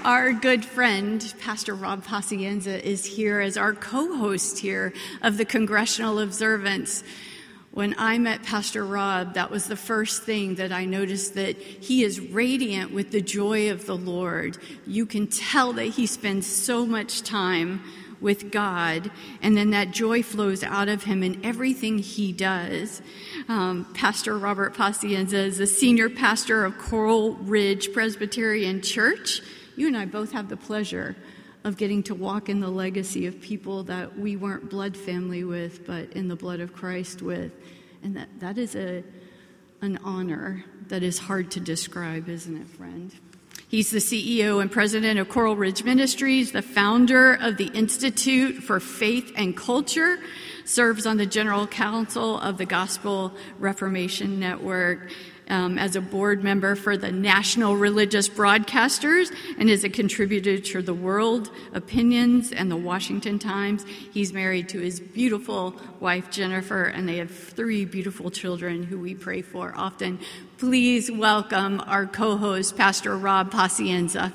Our good friend, Pastor Rob Pacienza, is here as our co-host here of the Congressional Observance. When I met Pastor Rob, that was the first thing that I noticed, that he is radiant with the joy of the Lord. You can tell that he spends so much time with God, and then that joy flows out of him in everything he does. Pastor Robert Pacienza is the senior pastor of Coral Ridge Presbyterian Church. You and I both have the pleasure of getting to walk in the legacy of people that we weren't blood family with, but in the blood of Christ with. And that is an honor that is hard to describe, isn't it, friend? He's the CEO and president of Coral Ridge Ministries, the founder of the Institute for Faith and Culture, serves on the general council of the Gospel Reformation Network, as a board member for the National Religious Broadcasters, and is a contributor to the World Opinions and the Washington Times. He's married to his beautiful wife, Jennifer, and they have 3 beautiful children who we pray for often. Please welcome our co-host, Pastor Rob Pacienza.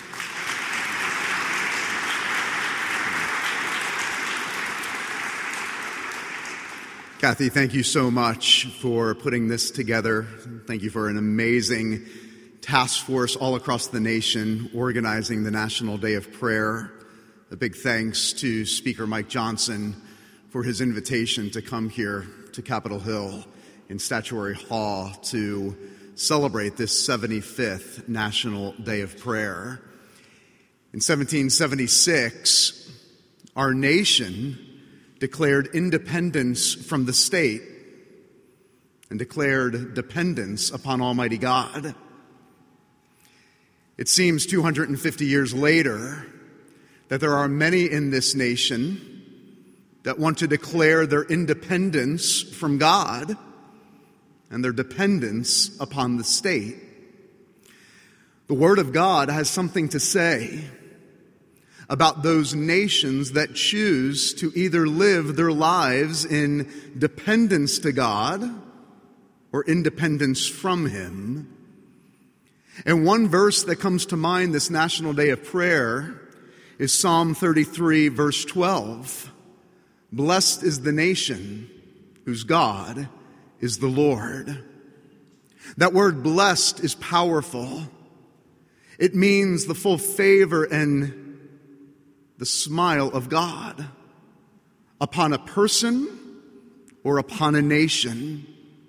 Kathy, thank you so much for putting this together. Thank you for an amazing task force all across the nation organizing the National Day of Prayer. A big thanks to Speaker Mike Johnson for his invitation to come here to Capitol Hill in Statuary Hall to celebrate this 75th National Day of Prayer. In 1776, our nation declared independence from the state and declared dependence upon Almighty God. It seems 250 years later that there are many in this nation that want to declare their independence from God and their dependence upon the state. The Word of God has something to say about those nations that choose to either live their lives in dependence to God or independence from Him. And one verse that comes to mind this National Day of Prayer is Psalm 33, verse 12. Blessed is the nation whose God is the Lord. That word blessed is powerful. It means the full favor and the smile of God upon a person or upon a nation.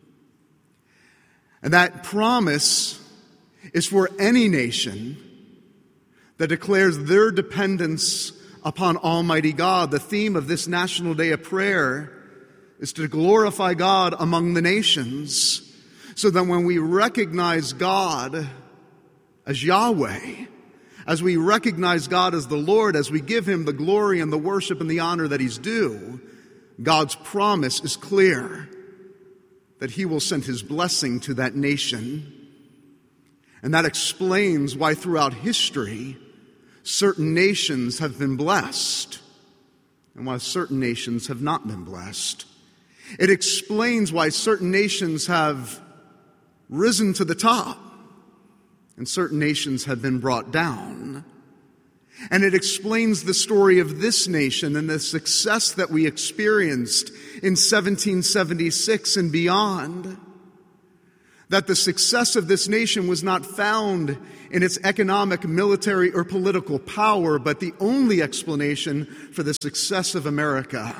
And that promise is for any nation that declares their dependence upon Almighty God. The theme of this National Day of Prayer is to glorify God among the nations, so that when we recognize God as Yahweh, as we recognize God as the Lord, as we give Him the glory and the worship and the honor that He's due, God's promise is clear that He will send His blessing to that nation. And that explains why throughout history, certain nations have been blessed and why certain nations have not been blessed. It explains why certain nations have risen to the top and certain nations have been brought down. And it explains the story of this nation and the success that we experienced in 1776 and beyond. That the success of this nation was not found in its economic, military, or political power, but the only explanation for the success of America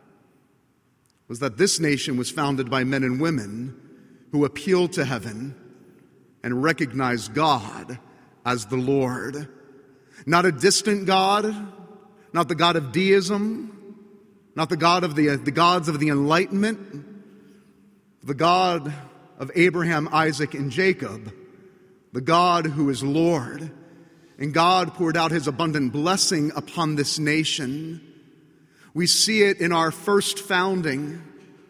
was that this nation was founded by men and women who appealed to heaven and recognized God as the Lord. Not a distant God, not the God of deism, not the God of the gods of the Enlightenment, the God of Abraham, Isaac, and Jacob, the God who is Lord. And God poured out His abundant blessing upon this nation. We see it in our first founding,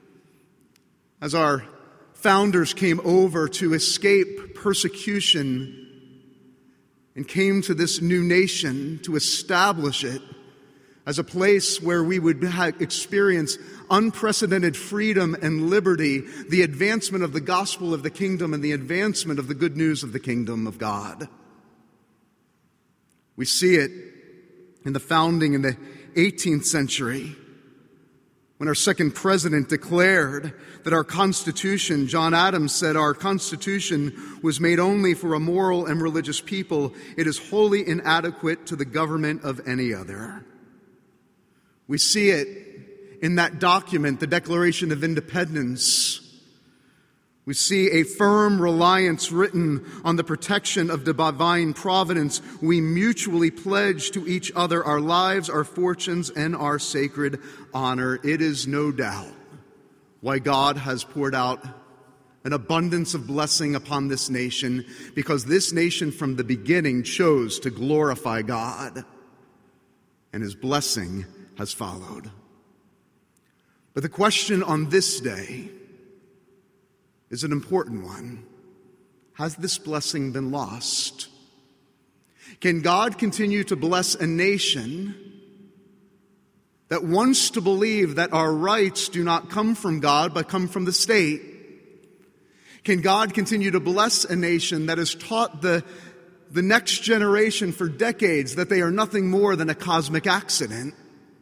as our founders came over to escape persecution and came to this new nation to establish it as a place where we would experience unprecedented freedom and liberty, the advancement of the gospel of the kingdom and the advancement of the good news of the kingdom of God. We see it in the founding in the 18th century, when our second president declared that our Constitution, John Adams said, our Constitution was made only for a moral and religious people. It is wholly inadequate to the government of any other. We see it in that document, the Declaration of Independence. We see a firm reliance written on the protection of the divine providence. We mutually pledge to each other our lives, our fortunes, and our sacred honor. It is no doubt why God has poured out an abundance of blessing upon this nation, because this nation from the beginning chose to glorify God, and His blessing has followed. But the question on this day is an important one. Has this blessing been lost? Can God continue to bless a nation that wants to believe that our rights do not come from God but come from the state? Can God continue to bless a nation that has taught the next generation for decades that they are nothing more than a cosmic accident?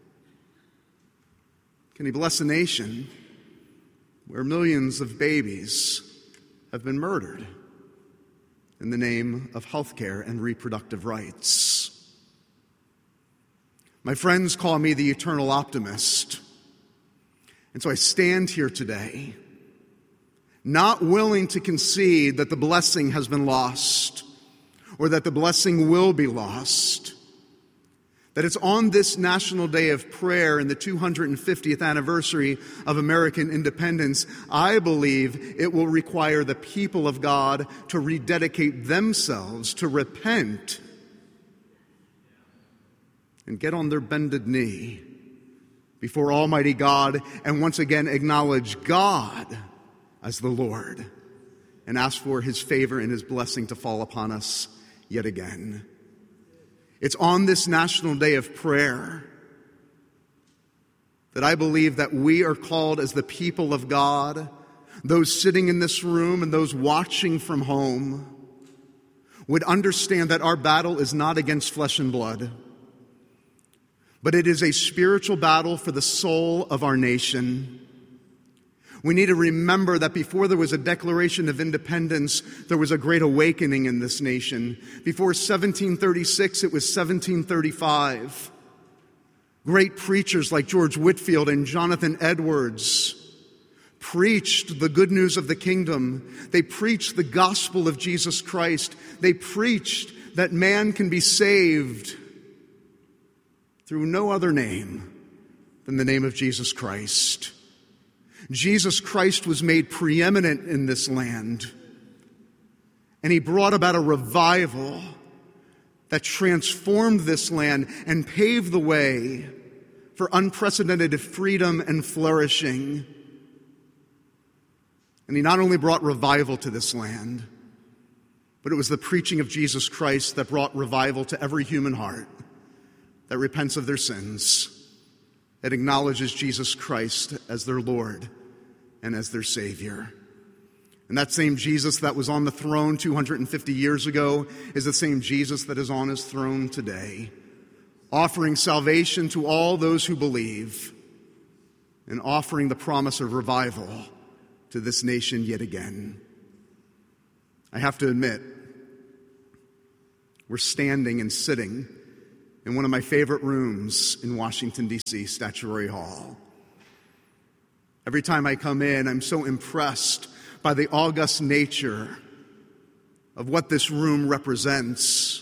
Can He bless a nation where millions of babies have been murdered in the name of health care and reproductive rights? My friends call me the eternal optimist. And so I stand here today, not willing to concede that the blessing has been lost or that the blessing will be lost. That it's on this National Day of Prayer in the 250th anniversary of American independence, I believe it will require the people of God to rededicate themselves, to repent, and get on their bended knee before Almighty God and once again acknowledge God as the Lord and ask for His favor and His blessing to fall upon us yet again. It's on this National Day of Prayer that I believe that we are called as the people of God, those sitting in this room and those watching from home, would understand that our battle is not against flesh and blood, but it is a spiritual battle for the soul of our nation. We need to remember that before there was a Declaration of Independence, there was a great awakening in this nation. Before 1736, it was 1735. Great preachers like George Whitefield and Jonathan Edwards preached the good news of the kingdom. They preached the gospel of Jesus Christ. They preached that man can be saved through no other name than the name of Jesus Christ. Jesus Christ was made preeminent in this land, and He brought about a revival that transformed this land and paved the way for unprecedented freedom and flourishing. And He not only brought revival to this land, but it was the preaching of Jesus Christ that brought revival to every human heart that repents of their sins, that acknowledges Jesus Christ as their Lord and as their Savior. And that same Jesus that was on the throne 250 years ago is the same Jesus that is on His throne today, offering salvation to all those who believe and offering the promise of revival to this nation yet again. I have to admit, we're standing and sitting in one of my favorite rooms in Washington, D.C., Statuary Hall. Every time I come in, I'm so impressed by the august nature of what this room represents.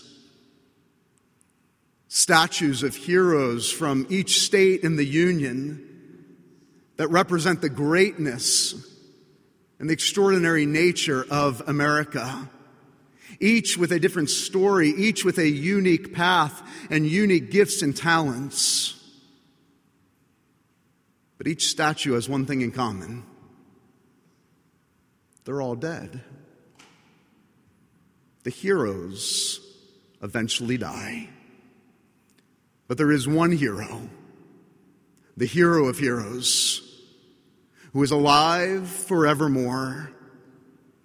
Statues of heroes from each state in the Union that represent the greatness and the extraordinary nature of America. Each with a different story, each with a unique path and unique gifts and talents. But each statue has one thing in common. They're all dead. The heroes eventually die. But there is one hero, the hero of heroes, who is alive forevermore.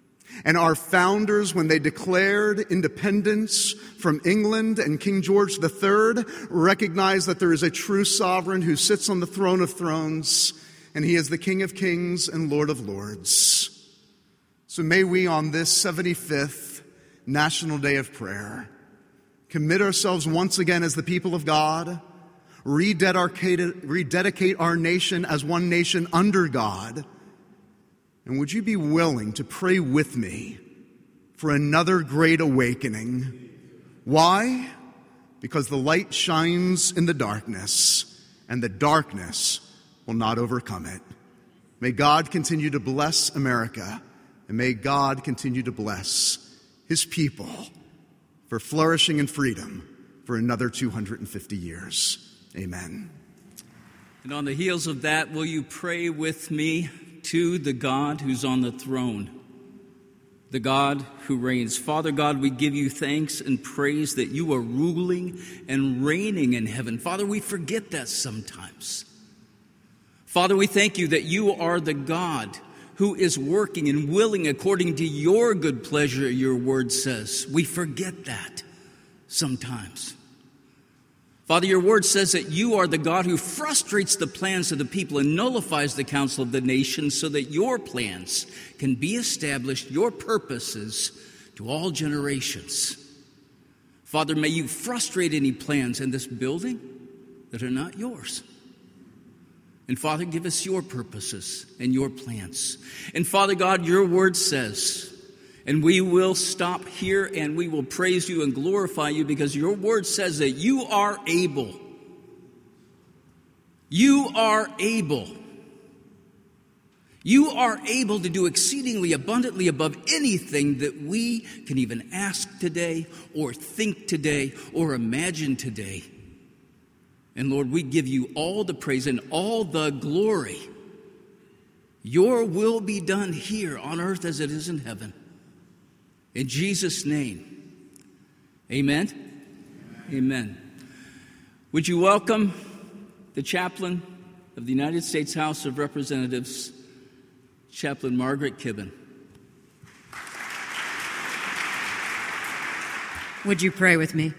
And our founders, when they declared independence from England and King George III, recognized that there is a true sovereign who sits on the throne of thrones, and he is the King of kings and Lord of lords. So may we, on this 75th National Day of Prayer, commit ourselves once again as the people of God, rededicate our nation as one nation under God. And would you be willing to pray with me for another great awakening? Why? Because the light shines in the darkness, and the darkness will not overcome it. May God continue to bless America, and may God continue to bless his people for flourishing in freedom for another 250 years. Amen. And on the heels of that, will you pray with me to the God who's on the throne, the God who reigns? Father God, we give you thanks and praise that you are ruling and reigning in heaven. Father, we forget that sometimes. Father, we thank you that you are the God who is working and willing according to your good pleasure, your word says. We forget that sometimes. Father, your word says that you are the God who frustrates the plans of the people and nullifies the counsel of the nations so that your plans can be established, your purposes to all generations. Father, may you frustrate any plans in this building that are not yours. And Father, give us your purposes and your plans. And Father God, your word says, and we will stop here and we will praise you and glorify you because your word says that you are able. You are able. You are able to do exceedingly abundantly above anything that we can even ask today or think today or imagine today. And Lord, we give you all the praise and all the glory. Your will be done here on earth as it is in heaven. In Jesus' name, amen? Amen. Would you welcome the chaplain of the United States House of Representatives, Chaplain Margaret Kibben. Would you pray with me?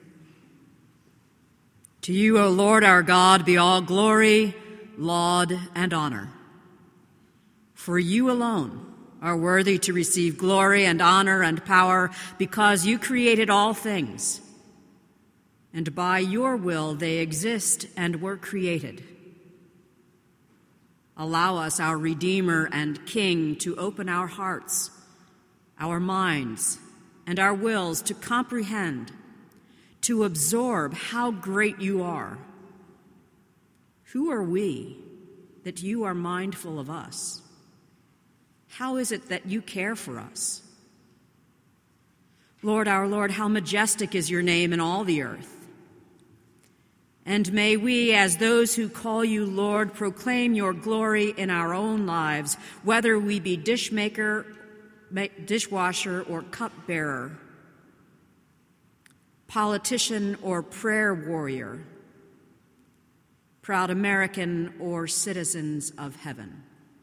To you, O Lord our God, be all glory, laud, and honor. For you alone are worthy to receive glory and honor and power because you created all things, and by your will they exist and were created. Allow us, our Redeemer and King, to open our hearts, our minds, and our wills to comprehend, to absorb how great you are. Who are we that you are mindful of us? How is it that you care for us? Lord, our Lord, how majestic is your name in all the earth. And may we, as those who call you Lord, proclaim your glory in our own lives, whether we be dishwasher or cupbearer, politician or prayer warrior, proud American or citizens of heaven.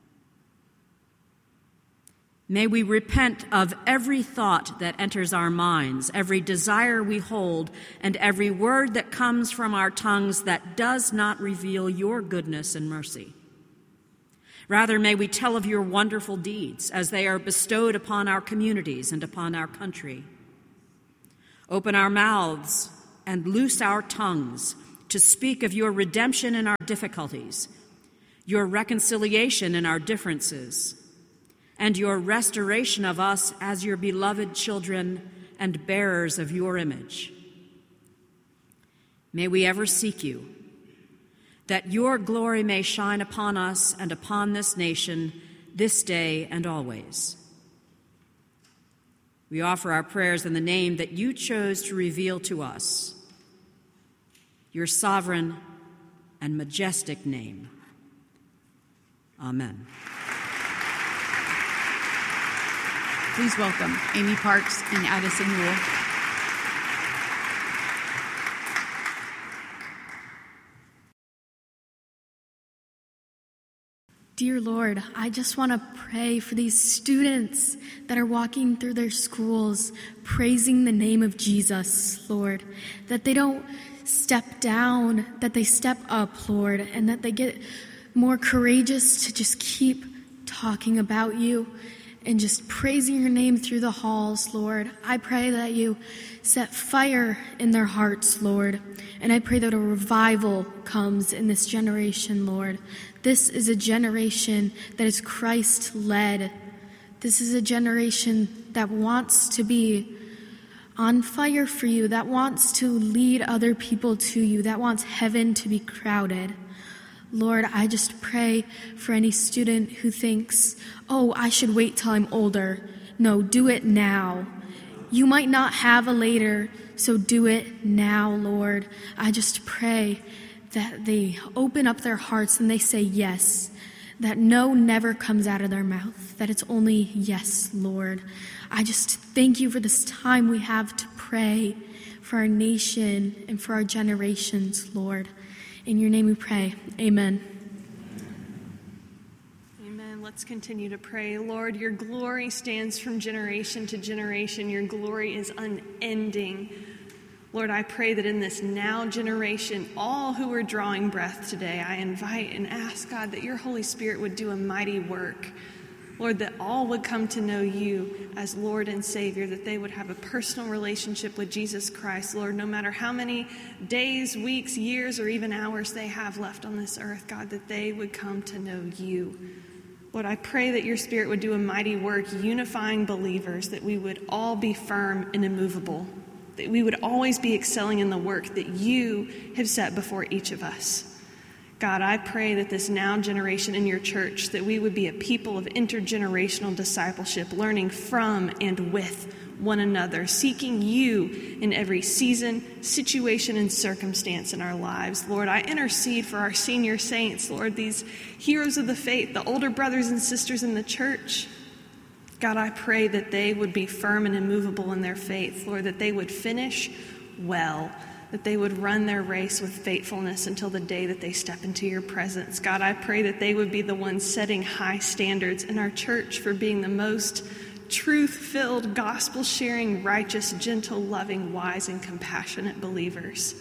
May we repent of every thought that enters our minds, every desire we hold, and every word that comes from our tongues that does not reveal your goodness and mercy. Rather, may we tell of your wonderful deeds as they are bestowed upon our communities and upon our country. Open our mouths and loose our tongues to speak of your redemption in our difficulties, your reconciliation in our differences, and your restoration of us as your beloved children and bearers of your image. May we ever seek you, that your glory may shine upon us and upon this nation this day and always. We offer our prayers in the name that you chose to reveal to us, your sovereign and majestic name. Amen. Please welcome Amy Parks and Addison Rule. Dear Lord, I just want to pray for these students that are walking through their schools, praising the name of Jesus, Lord, that they don't step down, that they step up, Lord, and that they get more courageous to just keep talking about you and just praising your name through the halls, Lord. I pray that you set fire in their hearts, Lord, and I pray that a revival comes in this generation, Lord. This is a generation that is Christ-led. This is a generation that wants to be on fire for you, that wants to lead other people to you, that wants heaven to be crowded. Lord, I just pray for any student who thinks, oh, I should wait till I'm older. No, do it now. You might not have a later, so do it now, Lord. I just pray that they open up their hearts and they say yes, that no never comes out of their mouth, that it's only yes, Lord. I just thank you for this time we have to pray for our nation and for our generations, Lord. In your name we pray. Amen. Amen. Let's continue to pray. Lord, your glory stands from generation to generation. Your glory is unending. Lord, I pray that in this now generation, all who are drawing breath today, I invite and ask, God, that your Holy Spirit would do a mighty work. Lord, that all would come to know you as Lord and Savior, that they would have a personal relationship with Jesus Christ. Lord, no matter how many days, weeks, years, or even hours they have left on this earth, God, that they would come to know you. Lord, I pray that your Spirit would do a mighty work unifying believers, that we would all be firm and immovable, that we would always be excelling in the work that you have set before each of us. God, I pray that this now generation in your church, that we would be a people of intergenerational discipleship, learning from and with one another, seeking you in every season, situation, and circumstance in our lives. Lord, I intercede for our senior saints, Lord, these heroes of the faith, the older brothers and sisters in the church. God, I pray that they would be firm and immovable in their faith, Lord, that they would finish well, that they would run their race with faithfulness until the day that they step into your presence. God, I pray that they would be the ones setting high standards in our church for being the most truth-filled, gospel-sharing, righteous, gentle, loving, wise, and compassionate believers.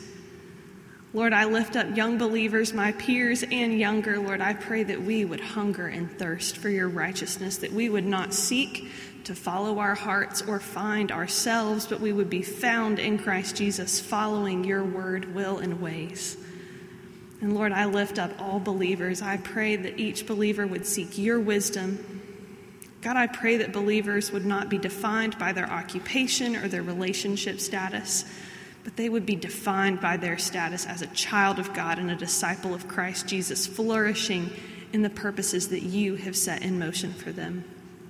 Lord, I lift up young believers, my peers and younger. Lord, I pray that we would hunger and thirst for your righteousness, that we would not seek to follow our hearts or find ourselves, but we would be found in Christ Jesus, following your word, will, and ways. And Lord, I lift up all believers. I pray that each believer would seek your wisdom. God, I pray that believers would not be defined by their occupation or their relationship status, but they would be defined by their status as a child of God and a disciple of Christ Jesus, flourishing in the purposes that you have set in motion for them.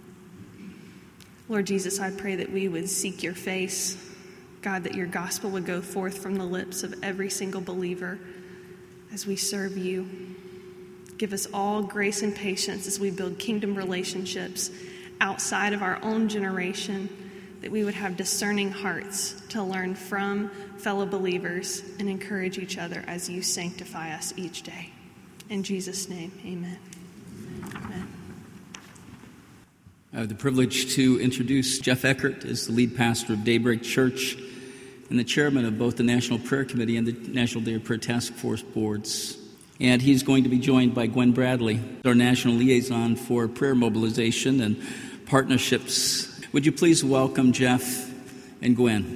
Lord Jesus, I pray that we would seek your face. God, that your gospel would go forth from the lips of every single believer as we serve you. Give us all grace and patience as we build kingdom relationships outside of our own generation, that we would have discerning hearts to learn from fellow believers and encourage each other as you sanctify us each day. In Jesus' name, amen. Amen. I have the privilege to introduce Jeff Eckert as the lead pastor of Daybreak Church and the chairman of both the National Prayer Committee and the National Day of Prayer Task Force boards. And he's going to be joined by Gwen Bradley, our national liaison for prayer mobilization and partnerships. Would you please welcome Jeff and Gwen?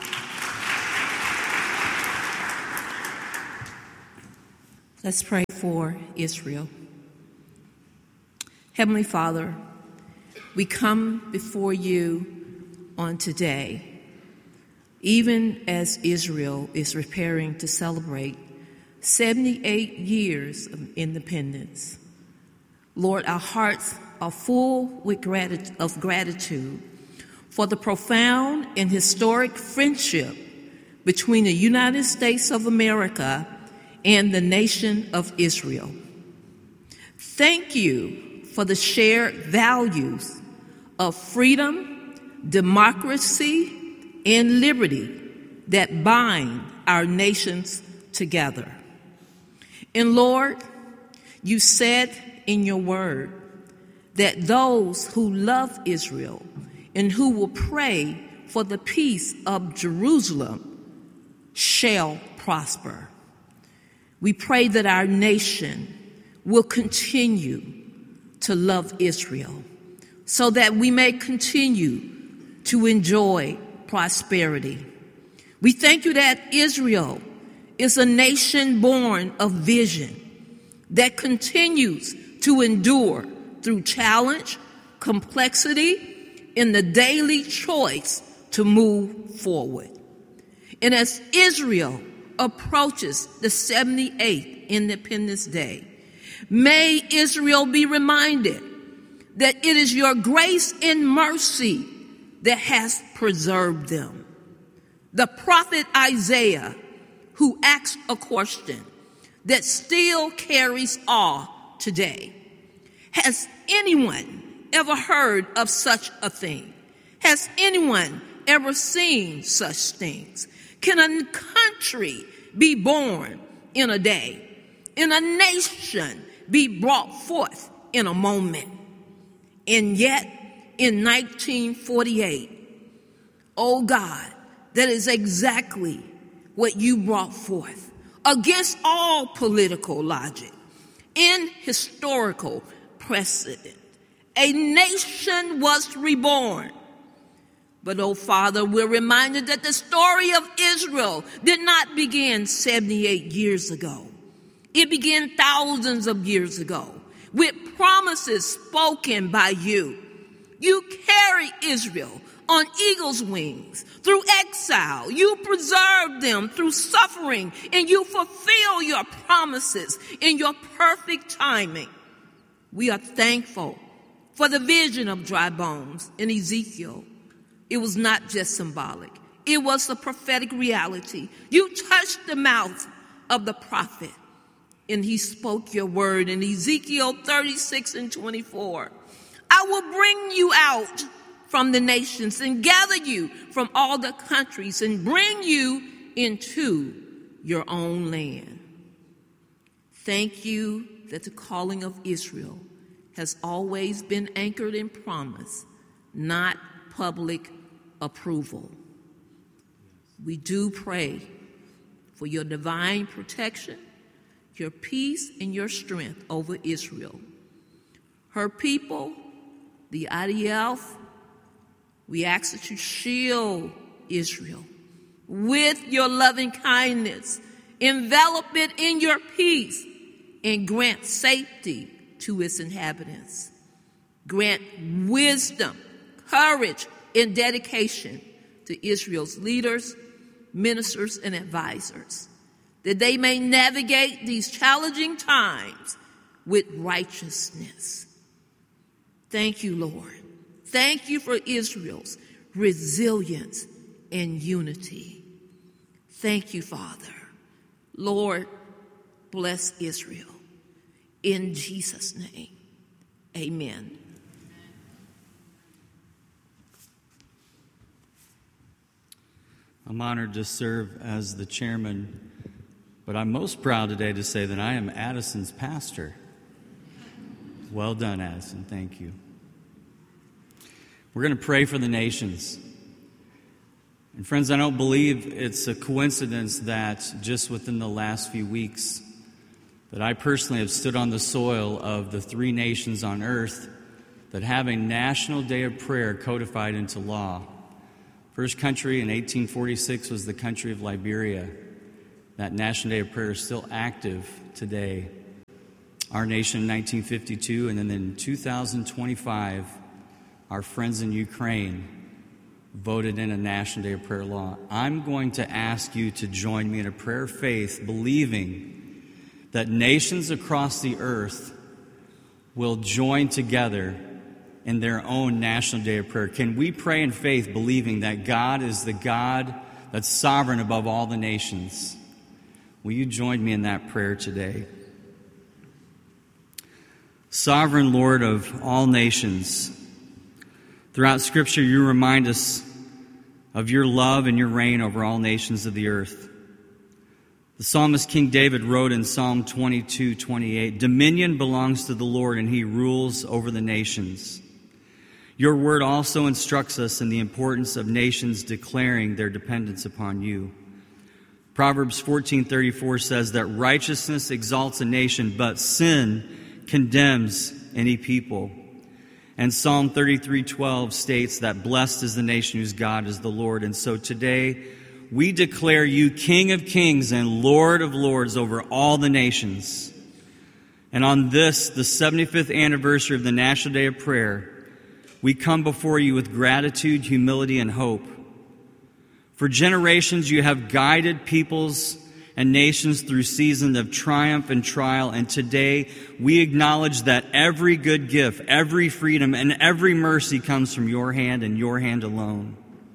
Let's pray for Israel. Heavenly Father, we come before you on today, even as Israel is preparing to celebrate 78 years of independence. Lord, our hearts are full with gratitude for the profound and historic friendship between the United States of America and the nation of Israel. Thank you for the shared values of freedom, democracy, and liberty that bind our nations together. And Lord, you said in your word that those who love Israel and who will pray for the peace of Jerusalem shall prosper. We pray that our nation will continue to love Israel so that we may continue to enjoy prosperity. We thank you that Israel is a nation born of vision that continues to endure through challenge, complexity, and the daily choice to move forward. And as Israel approaches the 78th Independence Day, may Israel be reminded that it is your grace and mercy that has preserved them. The prophet Isaiah, who asked a question that still carries awe today. Has anyone ever heard of such a thing? Has anyone ever seen such things? Can a country be born in a day? And a nation be brought forth in a moment? And yet, in 1948, oh God, that is exactly what you brought forth, against all political logic, in historical precedent. A nation was reborn. But, oh Father, we're reminded that the story of Israel did not begin 78 years ago. It began thousands of years ago with promises spoken by you. You carry Israel on eagle's wings through exile. You preserve them through suffering, and you fulfill your promises in your perfect timing. We are thankful for the vision of dry bones in Ezekiel. It was not just symbolic. It was the prophetic reality. You touched the mouth of the prophet, and he spoke your word in Ezekiel 36:24. I will bring you out from the nations and gather you from all the countries and bring you into your own land. Thank you that the calling of Israel has always been anchored in promise, not public approval. We do pray for your divine protection, your peace, and your strength over Israel. Her people, the IDF, we ask that you shield Israel with your loving kindness, envelop it in your peace, and grant safety to its inhabitants. Grant wisdom, courage, and dedication to Israel's leaders, ministers, and advisors, that they may navigate these challenging times with righteousness. Thank you, Lord. Thank you for Israel's resilience and unity. Thank you, Father. Lord, bless Israel. In Jesus' name, amen. I'm honored to serve as the chairman, but I'm most proud today to say that I am Addison's pastor. Well done, Addison. Thank you. We're going to pray for the nations. And friends, I don't believe it's a coincidence that just within the last few weeks that I personally have stood on the soil of the 3 nations on earth that have a National Day of Prayer codified into law. First country in 1846 was the country of Liberia. That National Day of Prayer is still active today. Our nation in 1952, and then in 2025, our friends in Ukraine voted in a National Day of Prayer law. I'm going to ask you to join me in a prayer of faith, believing that nations across the earth will join together in their own National Day of Prayer. Can we pray in faith, believing that God is the God that's sovereign above all the nations? Will you join me in that prayer today? Sovereign Lord of all nations, throughout Scripture you remind us of your love and your reign over all nations of the earth. The psalmist King David wrote in Psalm 22:28, "Dominion belongs to the Lord, and he rules over the nations." Your word also instructs us in the importance of nations declaring their dependence upon you. Proverbs 14:34 says that righteousness exalts a nation, but sin condemns any people. And Psalm 33:12 states that blessed is the nation whose God is the Lord. And so today, we declare you King of kings and Lord of lords over all the nations. And on this, the 75th anniversary of the National Day of Prayer, we come before you with gratitude, humility, and hope. For generations, you have guided peoples and nations through seasons of triumph and trial. And today, we acknowledge that every good gift, every freedom, and every mercy comes from your hand and your hand alone.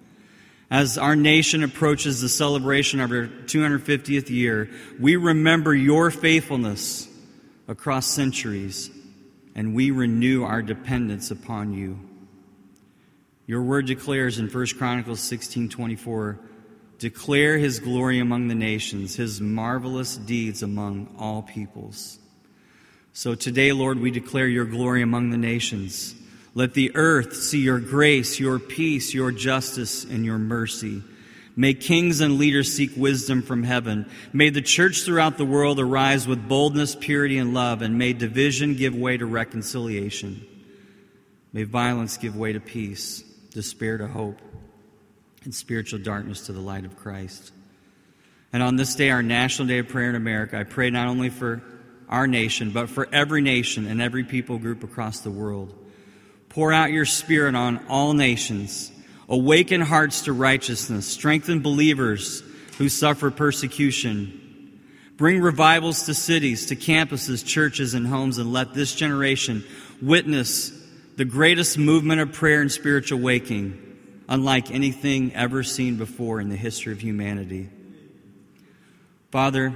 As our nation approaches the celebration of our 250th year, we remember your faithfulness across centuries, and we renew our dependence upon you. Your word declares in 1 Chronicles 16:24, "Declare his glory among the nations, his marvelous deeds among all peoples." So today, Lord, we declare your glory among the nations. Let the earth see your grace, your peace, your justice, and your mercy. May kings and leaders seek wisdom from heaven. May the church throughout the world arise with boldness, purity, and love, and may division give way to reconciliation. May violence give way to peace, despair to hope, and spiritual darkness to the light of Christ. And on this day, our National Day of Prayer in America, I pray not only for our nation, but for every nation and every people group across the world. Pour out your Spirit on all nations. Awaken hearts to righteousness. Strengthen believers who suffer persecution. Bring revivals to cities, to campuses, churches, and homes, and let this generation witness the greatest movement of prayer and spiritual waking, unlike anything ever seen before in the history of humanity. Father,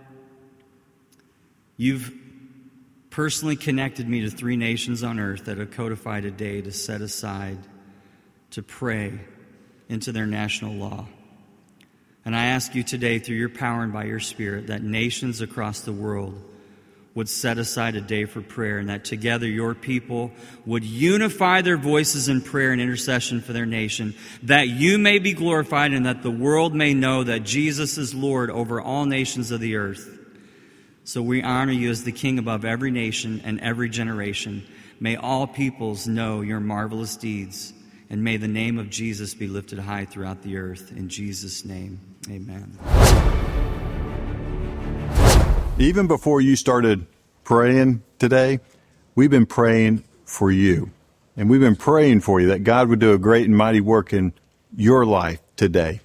you've personally connected me to 3 nations on earth that have codified a day to set aside to pray into their national law. And I ask you today, through your power and by your Spirit, that nations across the world would set aside a day for prayer, and that together your people would unify their voices in prayer and intercession for their nation, that you may be glorified and that the world may know that Jesus is Lord over all nations of the earth. So we honor you as the King above every nation and every generation. May all peoples know your marvelous deeds, and may the name of Jesus be lifted high throughout the earth. In Jesus' name, amen. Even before you started praying today, we've been praying for you. And we've been praying for you that God would do a great and mighty work in your life today.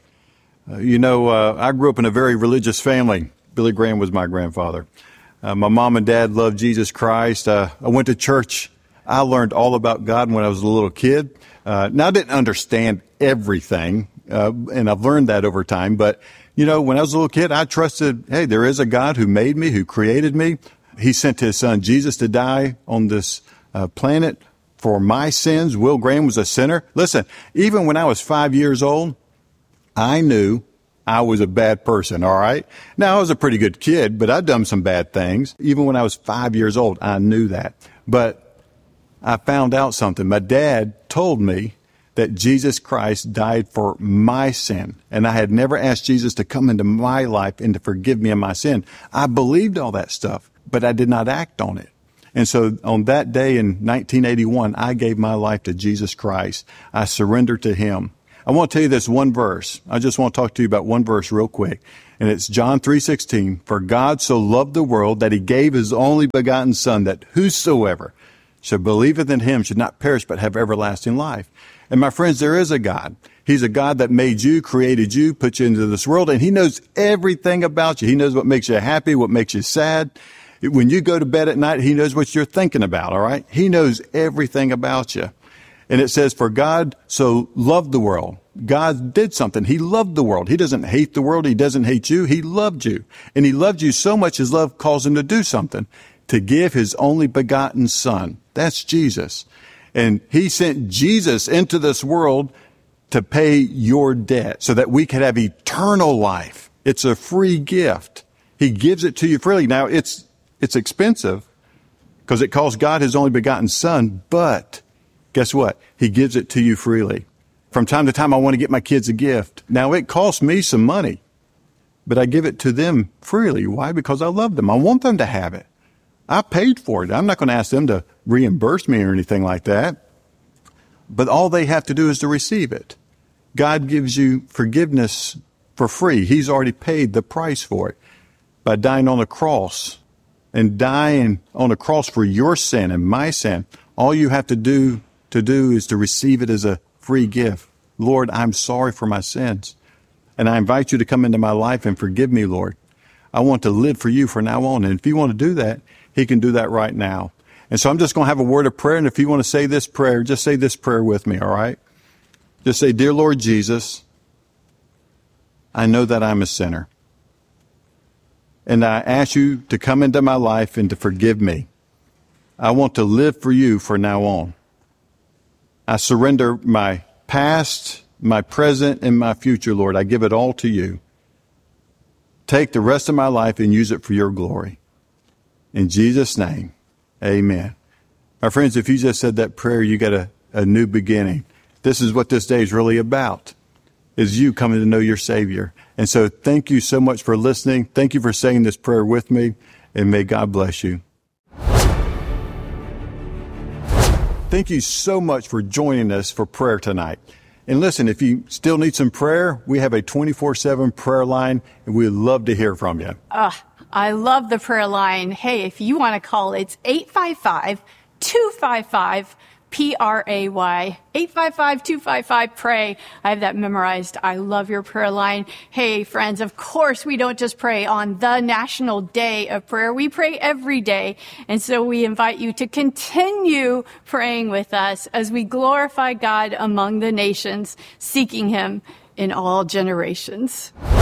I grew up in a very religious family. Billy Graham was my grandfather. My mom and dad loved Jesus Christ. I went to church. I learned all about God when I was a little kid. Now, I didn't understand everything, and I've learned that over time. But, when I was a little kid, I trusted, hey, there is a God who made me, who created me. He sent his son Jesus to die on this planet for my sins. Will Graham was a sinner. Listen, even when I was 5 years old, I knew I was a bad person, all right? Now, I was a pretty good kid, but I'd done some bad things. Even when I was 5 years old, I knew that. But I found out something. My dad told me that Jesus Christ died for my sin, and I had never asked Jesus to come into my life and to forgive me of my sin. I believed all that stuff, but I did not act on it. And so on that day in 1981, I gave my life to Jesus Christ. I surrendered to him. I want to tell you this one verse. I just want to talk to you about one verse real quick. And it's John 3:16. For God so loved the world that he gave his only begotten Son, that whosoever shall believeth in him should not perish but have everlasting life. And my friends, there is a God. He's a God that made you, created you, put you into this world, and he knows everything about you. He knows what makes you happy, what makes you sad. When you go to bed at night, he knows what you're thinking about, all right? He knows everything about you. And it says, for God so loved the world. God did something. He loved the world. He doesn't hate the world. He doesn't hate you. He loved you. And he loved you so much his love caused him to do something, to give his only begotten Son. That's Jesus. And he sent Jesus into this world to pay your debt so that we could have eternal life. It's a free gift. He gives it to you freely. Now, it's expensive because it costs God His only begotten Son, but guess what? He gives it to you freely. From time to time, I want to get my kids a gift. Now, it costs me some money, but I give it to them freely. Why? Because I love them. I want them to have it. I paid for it. I'm not going to ask them to reimburse me or anything like that. But all they have to do is to receive it. God gives you forgiveness for free. He's already paid the price for it by dying on the cross and dying on the cross for your sin and my sin. All you have to do is to receive it as a free gift. Lord, I'm sorry for my sins. And I invite you to come into my life and forgive me, Lord. I want to live for you from now on. And if you want to do that, He can do that right now. And so I'm just going to have a word of prayer. And if you want to say this prayer, just say this prayer with me, all right? Just say, Dear Lord Jesus, I know that I'm a sinner. And I ask you to come into my life and to forgive me. I want to live for you from now on. I surrender my past, my present, and my future, Lord. I give it all to you. Take the rest of my life and use it for your glory. In Jesus' name, amen. My friends, if you just said that prayer, you got a new beginning. This is what this day is really about, is you coming to know your Savior. And so thank you so much for listening. Thank you for saying this prayer with me, and may God bless you. Thank you so much for joining us for prayer tonight. And listen, if you still need some prayer, we have a 24/7 prayer line, and we'd love to hear from you. I love the prayer line. Hey, if you want to call, it's 855-255-PRAY. 855-255-PRAY. I have that memorized. I love your prayer line. Hey, friends, of course, we don't just pray on the National Day of Prayer. We pray every day. And so we invite you to continue praying with us as we glorify God among the nations, seeking Him in all generations.